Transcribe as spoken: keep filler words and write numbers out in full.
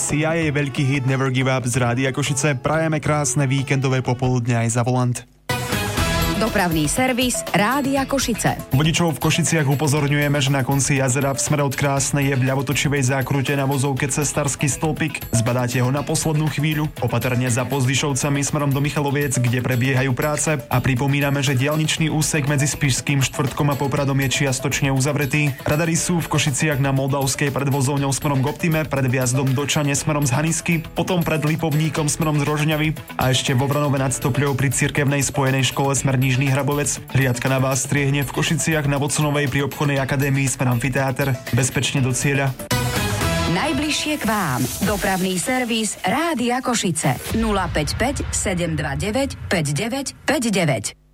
C I A veľký hit Never Give Up z Rádia Košice. Prajeme krásne víkendové popoludne aj za volant. Dopravný servis Rádia Košice. Vodičov v Košiciach upozorňujeme, že na konci jazera v smere od Krásnej je v ľavotočivej zákrute na vozovke cestársky stĺpik. Zbadáte ho na poslednú chvíľu. Opatrne za Pozdyšovcami smerom do Michaloviec, kde prebiehajú práce. A pripomíname, že diaľničný úsek medzi Spišským Štvrtkom a Popradom je čiastočne uzavretý. Radary sú v Košiciach na Moldavskej pred vozovňou smerom k Optime, pred vjazdom do Čane smerom z Hanisky, potom pred Lipovníkom smerom z Rožňavy a ešte vo Vranove nad Stopľou pri cirkevnej spojenej škole smer Nižný Hrabovec. Hliadka na vás striehne v Košiciach na Voconovej pri obchodnej akadémii smer Amfiteáter. Bezpečne do cieľa. Najbližšie k vám. Dopravný servis Rádia Košice. nula päť päť sedem dva deväť päť deväť päť deväť.